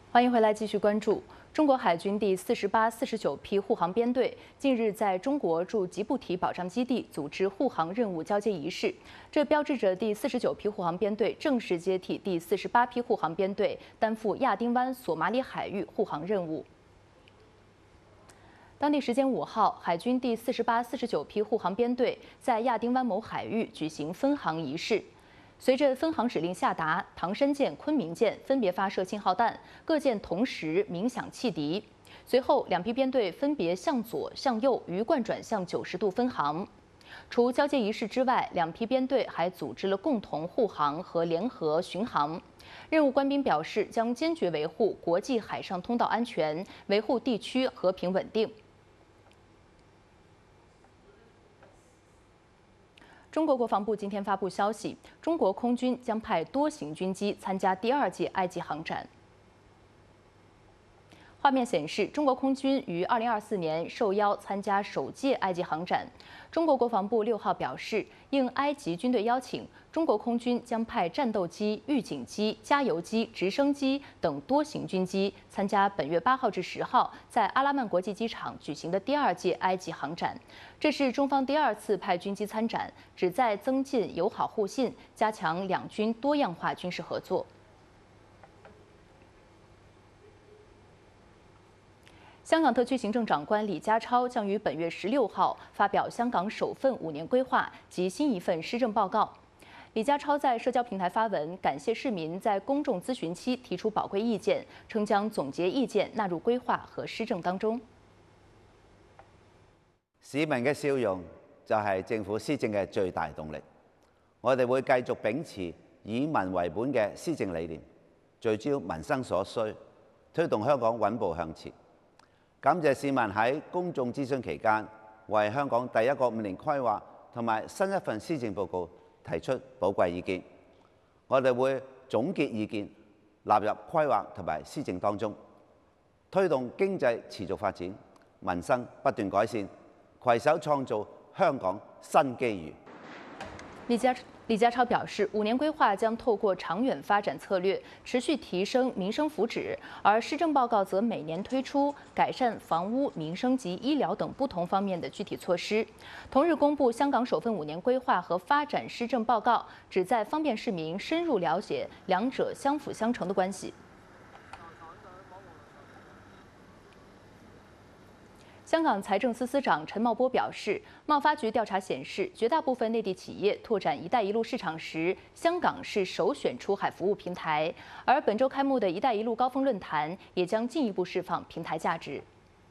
欢迎回来，继续关注中国海军第48、49批护航编队近日在中国驻吉布提保障基地组织护航任务交接仪式，这标志着第49批护航编队正式接替第48批护航编队，担负亚丁湾索马里海域护航任务。当地时间5号，海军第48、49批护航编队在亚丁湾某海域举行分航仪式。 随着分航指令下达，唐山舰、昆明舰分别发射信号弹，各舰同时鸣响汽笛。随后，两批编队分别向左、向右鱼贯转向90度分航。除交接仪式之外，两批编队还组织了共同护航和联合巡航。任务官兵表示，将坚决维护国际海上通道安全，维护地区和平稳定。 中国国防部今天发布消息，中国空军将派多型军机参加第2届埃及航展。画面显示，中国空军于2024年受邀参加首届埃及航展。中国国防部6号表示，应埃及军队邀请，中国空军将派战斗机、预警机、加油机、直升机等多型军机参加本月8号至10号在阿拉曼国际机场举行的第2届埃及航展。这是中方第2次派军机参展，旨在增进友好互信，加强两军多样化军事合作。 香港特区行政长官李家超将于本月16号发表香港首份5年规划及新一份施政报告。李家超在社交平台发文，感谢市民在公众咨询期提出宝贵意见，称將總結意見納入規劃和施政當中。 市民嘅笑容就係政府施政嘅最大動力。我哋會繼續秉持以民為本嘅施政理念，聚焦民生所需，推動香港穩步向前。 感謝市民喺公眾諮詢期間，為香港第一個5年規劃同埋新一份施政報告提出寶貴意見。我哋會總結意見，納入規劃同埋施政當中，推動經濟持續發展，民生不斷改善，攜手創造香港新機遇。 李家超表示，5年规划将透过长远发展策略，持续提升民生福祉；而施政报告则每年推出改善房屋、民生及医疗等不同方面的具体措施。同日公布香港首份5年规划和发展施政报告，旨在方便市民深入了解两者相辅相成的关系。 香港财政司司长陈茂波表示，贸发局调查显示，绝大部分内地企业拓展“一带一路”市场时，香港是首选出海服务平台。而本周开幕的“一带一路”高峰论坛也将进一步释放平台价值。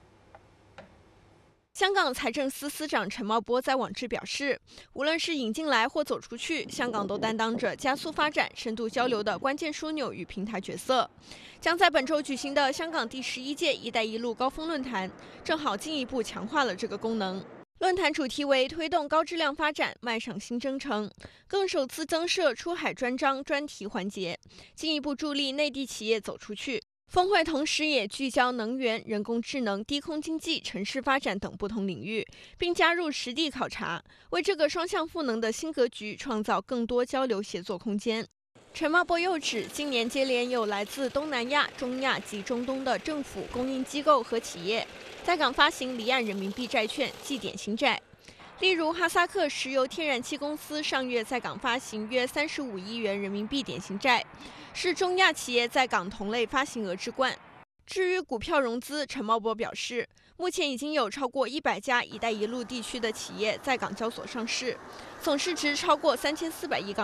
香港财政司司长陈茂波在网志表示，无论是引进来或走出去，香港都担当着加速发展、深度交流的关键枢纽与平台角色。将在本周举行的香港第11届“一带一路”高峰论坛，正好进一步强化了这个功能。论坛主题为推动高质量发展，迈上新征程，更首次增设出海专章专题环节，进一步助力内地企业走出去。 峰会同时也聚焦能源、人工智能、低空经济、城市发展等不同领域，并加入实地考察，为这个双向赋能的新格局创造更多交流协作空间。陈茂波又指，今年接连有来自东南亚、中亚及中东的政府、公营机构和企业在港发行离岸人民币债券祭点新债。 例如，哈萨克石油天然气公司上月在港发行约35亿元人民币典型债，是中亚企业在港同类发行额之冠。至于股票融资，陈茂波表示，目前已经有超过100家“一带一路”地区的企业在港交所上市，总市值超过3400亿港元。